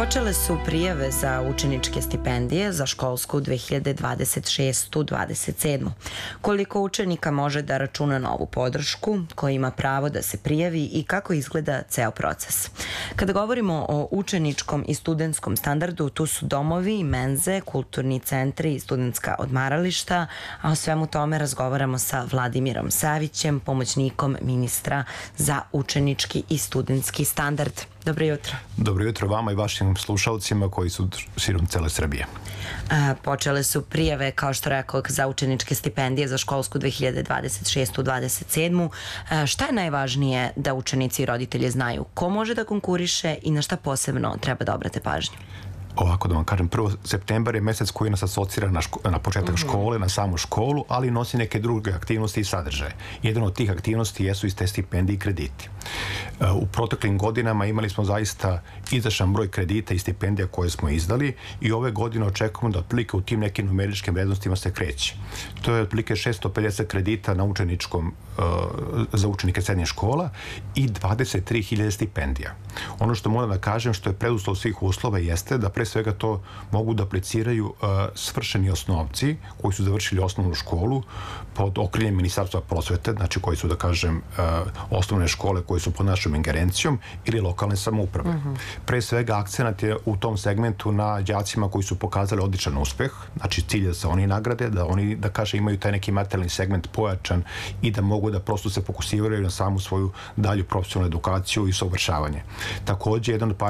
Počele su prijave za učeničke stipendije za školsku 2026-27. Koliko učenika može da računa na ovu podršku, ko ima pravo da se prijavi i kako izgleda ceo proces? Kada govorimo o učeničkom i studentskom standardu, tu su domovi, menze, kulturni centri i studentska odmarališta, a o svemu tome razgovaramo sa Vladimirom Savićem, pomoćnikom ministra za učenički i studentski standard. Dobro jutro. Dobro jutro vama i vašim slušalcima koji su širom cele Srbije. Počele su prijave, kao što rekao, za učeničke stipendije za školsku 2026-27. Šta je najvažnije da učenici i roditelji znaju? Ko može da konkuriše i na šta posebno treba da obrate pažnju? Ovako da vam kažem, 1. septembar je mesec koji nas asocira na početak škole, na samu školu, ali nosi neke druge aktivnosti i sadržaje. Jedan od tih aktivnosti jesu i te stipendije i krediti. U proteklim godinama imali smo zaista izdašan broj kredita i stipendija koje smo izdali i ove godine očekujemo da otprilike u tim nekim numeričkim vrednostima se kreće. To je otprilike 650 kredita na za učenike srednjih škola i 23.000 stipendija. Ono što moram da kažem, što je preduslov svih uslova, jeste da pre svega to mogu da apliciraju svršeni osnovci koji su završili osnovnu školu pod okriljem Ministarstva prosvete, znači koji su, da kažem, osnovne škole koje su pod našom ingerencijom ili lokalne samouprave. Pre svega akcenat je u tom segmentu na đacima koji su pokazali odličan uspeh, znači cilj je da se oni nagrade, da oni, da kaže, imaju taj neki materijalni segment pojačan i da mogu da prosto se fokusiraju na samu svoju dalju profesionalnu edukaciju i usavršavanje. Takođe, jedan od